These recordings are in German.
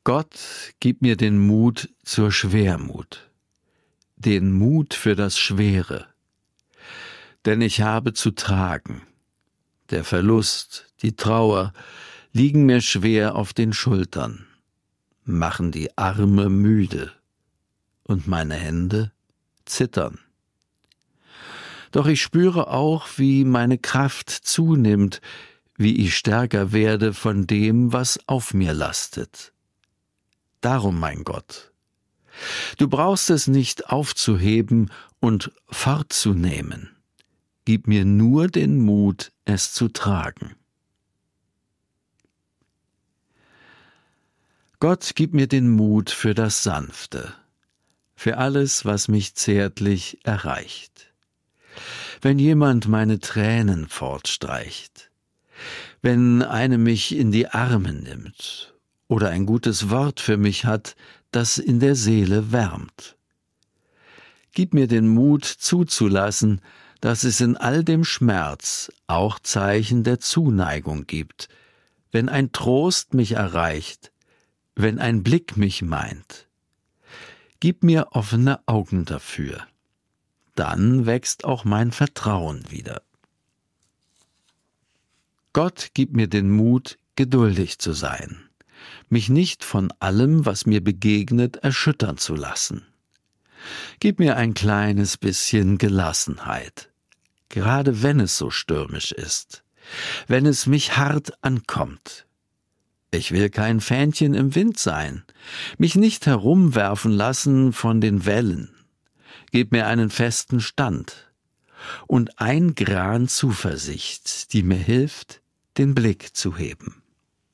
Gott, gib mir den Mut zur Schwermut, den Mut für das Schwere, denn ich habe zu tragen. Der Verlust, die Trauer liegen mir schwer auf den Schultern, machen die Arme müde und meine Hände zittern. Doch ich spüre auch, wie meine Kraft zunimmt, wie ich stärker werde von dem, was auf mir lastet. Darum, mein Gott, du brauchst es nicht aufzuheben und fortzunehmen. Gib mir nur den Mut, es zu tragen. Gott, gib mir den Mut für das Sanfte, für alles, was mich zärtlich erreicht. Wenn jemand meine Tränen fortstreicht, wenn eine mich in die Arme nimmt oder ein gutes Wort für mich hat, das in der Seele wärmt. Gib mir den Mut zuzulassen, dass es in all dem Schmerz auch Zeichen der Zuneigung gibt, wenn ein Trost mich erreicht, wenn ein Blick mich meint. Gib mir offene Augen dafür. Dann wächst auch mein Vertrauen wieder. Gott, gib mir den Mut, geduldig zu sein, mich nicht von allem, was mir begegnet, erschüttern zu lassen. Gib mir ein kleines bisschen Gelassenheit, gerade wenn es so stürmisch ist, wenn es mich hart ankommt. Ich will kein Fähnchen im Wind sein, mich nicht herumwerfen lassen von den Wellen. Gib mir einen festen Stand und ein Gran Zuversicht, die mir hilft, den Blick zu heben.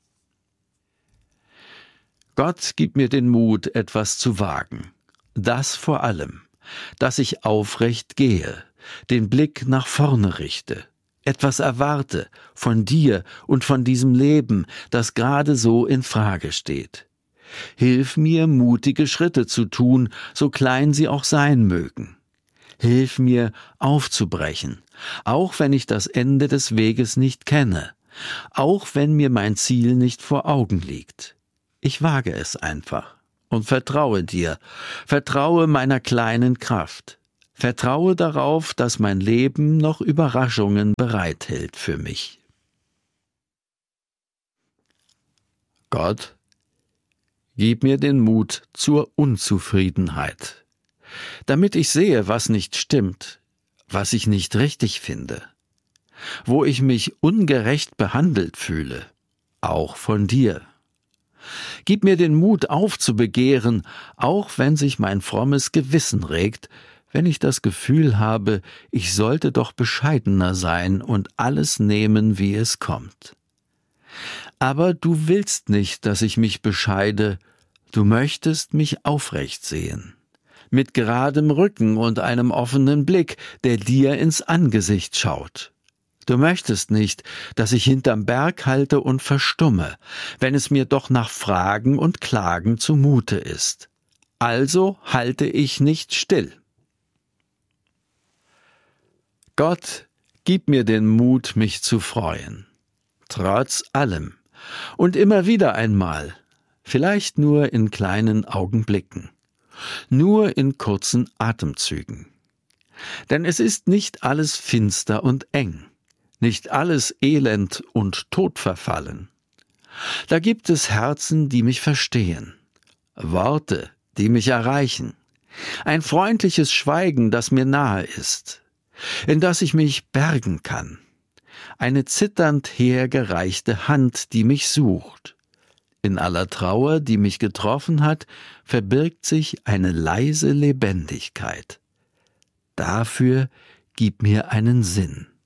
Gott, gib mir den Mut, etwas zu wagen, das vor allem, dass ich aufrecht gehe, den Blick nach vorne richte, etwas erwarte von dir und von diesem Leben, das gerade so in Frage steht. Hilf mir, mutige Schritte zu tun, so klein sie auch sein mögen. Hilf mir, aufzubrechen, auch wenn ich das Ende des Weges nicht kenne, auch wenn mir mein Ziel nicht vor Augen liegt. Ich wage es einfach und vertraue dir, vertraue meiner kleinen Kraft, vertraue darauf, dass mein Leben noch Überraschungen bereithält für mich. Gott, gib mir den Mut zur Unzufriedenheit, damit ich sehe, was nicht stimmt, was ich nicht richtig finde, wo ich mich ungerecht behandelt fühle, auch von dir. Gib mir den Mut aufzubegehren, auch wenn sich mein frommes Gewissen regt, wenn ich das Gefühl habe, ich sollte doch bescheidener sein und alles nehmen, wie es kommt. Aber du willst nicht, dass ich mich bescheide, du möchtest mich aufrecht sehen, mit geradem Rücken und einem offenen Blick, der dir ins Angesicht schaut. Du möchtest nicht, dass ich hinterm Berg halte und verstumme, wenn es mir doch nach Fragen und Klagen zumute ist. Also halte ich nicht still. Gott, gib mir den Mut, mich zu freuen, trotz allem, und immer wieder einmal, vielleicht nur in kleinen Augenblicken, nur in kurzen Atemzügen. Denn es ist nicht alles finster und eng, nicht alles elend und todverfallen. Da gibt es Herzen, die mich verstehen, Worte, die mich erreichen, ein freundliches Schweigen, das mir nahe ist, in das ich mich bergen kann, eine zitternd hergereichte Hand, die mich sucht. In aller Trauer, die mich getroffen hat, verbirgt sich eine leise Lebendigkeit. Dafür gib mir einen Sinn.